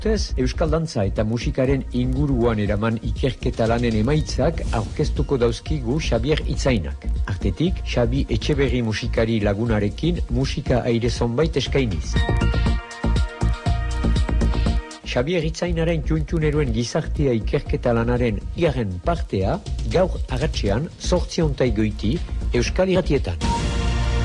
Urtez, Euskal Dantza eta musikaren inguruan eraman ikerketa lanen emaitzak aurkeztuko dauzkigu Xabier Itzainak. Artetik, Xabi Etxeberri musikari lagunarekin musika aire zonbait eskainiz. Xabier Itzainaren txuntxuneruen gizartea ikerketa lanaren igarren partea, gaur agatxean, 8:00 goiti, Euskal Irratietan.